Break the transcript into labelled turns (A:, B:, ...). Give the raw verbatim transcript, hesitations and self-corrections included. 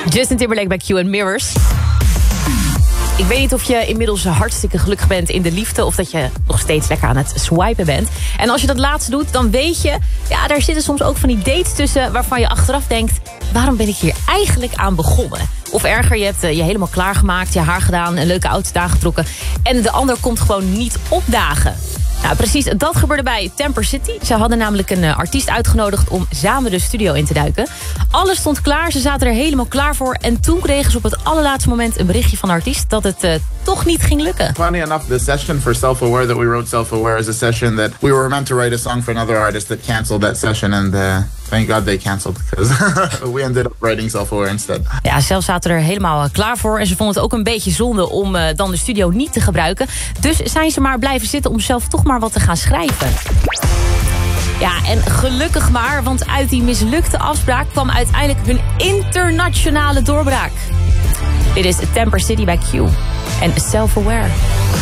A: Justin Timberlake bij Q en Mirrors. Ik weet niet of je inmiddels hartstikke gelukkig bent in de liefde... of dat je nog steeds lekker aan het swipen bent. En als je dat laatste doet, dan weet je... ja, daar zitten soms ook van die dates tussen... waarvan je achteraf denkt... waarom ben ik hier eigenlijk aan begonnen? Of erger, je hebt je helemaal klaargemaakt... je haar gedaan, een leuke outfit aangetrokken... en de ander komt gewoon niet opdagen. Nou, precies, dat gebeurde bij Temper City. Ze hadden namelijk een uh, artiest uitgenodigd om samen de studio in te duiken. Alles stond klaar, ze zaten er helemaal klaar voor. En toen kregen ze op het allerlaatste moment een berichtje van de artiest... dat het uh, toch niet ging lukken.
B: Funny enough, the session for Self-Aware that we wrote Self-Aware is a session that we were meant to write a song for another artist that canceled that session. And uh, thank God they canceled because we ended up writing Self-Aware instead.
A: Ja, zelf zaten er helemaal klaar voor. En ze vonden het ook een beetje zonde om uh, dan de studio niet te gebruiken. Dus zijn ze maar blijven zitten om zelf toch maar wat te gaan schrijven. Ja, en gelukkig maar, want uit die mislukte afspraak kwam uiteindelijk hun internationale doorbraak. Dit is Temper City bij Q en Self-Aware.